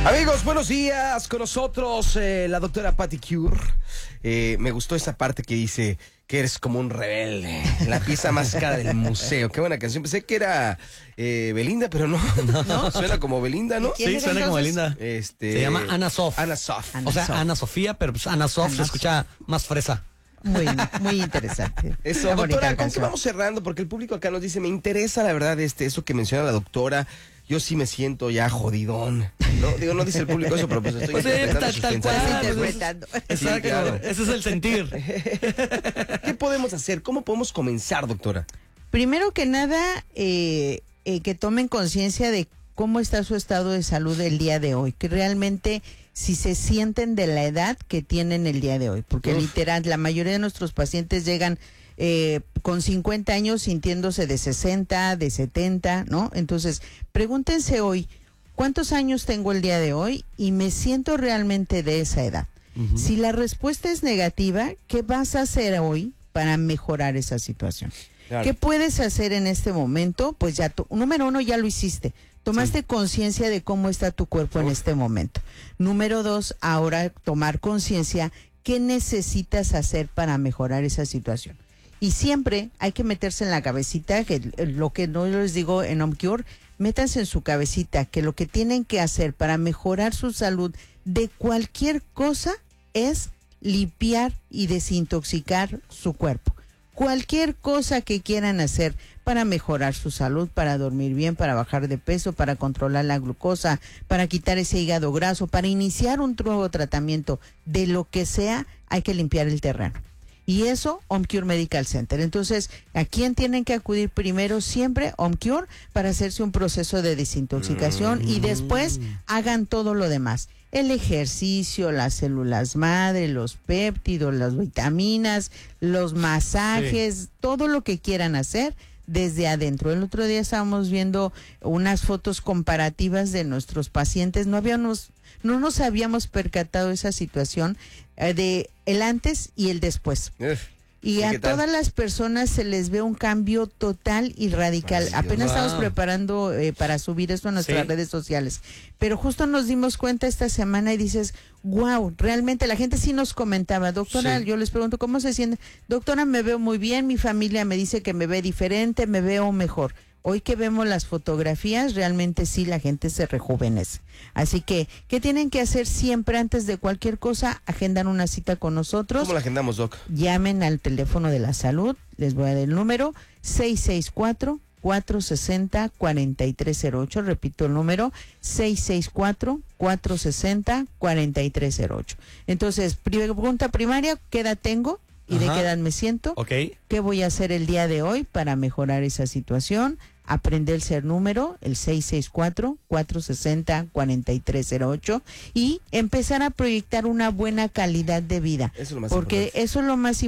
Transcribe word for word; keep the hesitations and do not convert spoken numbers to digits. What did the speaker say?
Amigos, buenos días. Con nosotros eh, la doctora Patti Cure. Eh, me gustó esa parte que dice que eres como un rebelde, la pieza más cara del museo. Qué buena canción. Pensé que era eh, Belinda, pero no. no. Suena como Belinda, ¿no? Sí, suena como Belinda. Este... Se llama Ana Sof. Ana Sof. O sea, Ana Sofía, pero pues Ana Sof se escucha más fresa. Muy, muy interesante. Eso, doctora, ¿con qué vamos cerrando? Porque el público acá nos dice, me interesa la verdad este, eso que menciona la doctora. Yo sí me siento ya jodidón. No, digo, no dice el público eso, pero pues estoy pues interpretando tal, sus tal cual, interpretando. Exacto, sí, claro. Ese es el sentir. ¿Qué podemos hacer? ¿Cómo podemos comenzar, doctora? Primero que nada, eh, eh, que tomen conciencia de cómo está su estado de salud el día de hoy, que realmente si se sienten de la edad que tienen el día de hoy, porque Uf. literal, la mayoría de nuestros pacientes llegan eh, con cincuenta años sintiéndose de sesenta, de setenta, ¿no? Entonces, pregúntense hoy, ¿cuántos años tengo el día de hoy? Y me siento realmente de esa edad. Uh-huh. Si la respuesta es negativa, ¿qué vas a hacer hoy para mejorar esa situación? Claro. ¿Qué puedes hacer en este momento? Pues ya, tu, número uno, ya lo hiciste. Tomaste sí. conciencia de cómo está tu cuerpo Uf. en este momento. Número dos, ahora tomar conciencia qué necesitas hacer para mejorar esa situación. Y siempre hay que meterse en la cabecita, que lo que no les digo en OmCure, métanse en su cabecita que lo que tienen que hacer para mejorar su salud de cualquier cosa es limpiar y desintoxicar su cuerpo. Cualquier cosa que quieran hacer para mejorar su salud, para dormir bien, para bajar de peso, para controlar la glucosa, para quitar ese hígado graso, para iniciar un nuevo tratamiento, de lo que sea, hay que limpiar el terreno. Y eso, OmCure Medical Center. Entonces, ¿a quién tienen que acudir primero? Siempre OmCure, para hacerse un proceso de desintoxicación mm. y después hagan todo lo demás. El ejercicio, las células madre, los péptidos, las vitaminas, los masajes, sí. todo lo que quieran hacer desde adentro. El otro día estábamos viendo unas fotos comparativas de nuestros pacientes. No habíamos, no nos habíamos percatado de esa situación eh, de el antes y el después. Uf. Y a todas las personas se les ve un cambio total y radical. Ay, Apenas wow. estamos preparando eh, para subir esto a nuestras ¿Sí? redes sociales. Pero justo nos dimos cuenta esta semana y dices, wow, realmente la gente sí nos comentaba, doctora, sí. yo les pregunto, ¿cómo se siente? Doctora, me veo muy bien, mi familia me dice que me ve diferente, me veo mejor. Hoy que vemos las fotografías, realmente sí la gente se rejuvenece. Así que, ¿qué tienen que hacer siempre antes de cualquier cosa? Agendan una cita con nosotros. ¿Cómo la agendamos, Doc? Llamen al teléfono de la salud, les voy a dar el número, seis seis cuatro, cuatro seis cero, cuatro tres cero ocho. Repito el número, seis seis cuatro, cuatro seis cero, cuatro tres cero ocho. Entonces, pregunta primaria, ¿qué edad tengo? ¿Y Ajá. de qué edad me siento? Okay. ¿Qué voy a hacer el día de hoy para mejorar esa situación? Aprenderse el número, el seis seis cuatro, cuatro seis cero, cuatro tres cero ocho, y empezar a proyectar una buena calidad de vida. Eso es lo más porque importante. eso es lo más importante.